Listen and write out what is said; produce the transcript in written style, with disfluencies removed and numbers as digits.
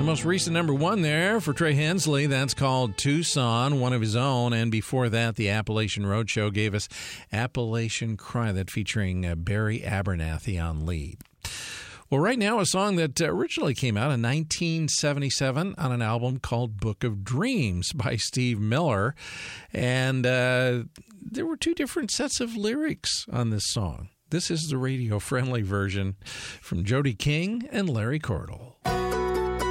The most recent number one there for Trey Hensley, that's called Tucson, one of his own. And before that, the Appalachian Roadshow gave us Appalachian Cry, that featuring Barry Abernathy on lead. Well, right now, a song that originally came out in 1977 on an album called Book of Dreams by Steve Miller. And there were two different sets of lyrics on this song. This is the radio-friendly version from Jody King and Larry Cordell.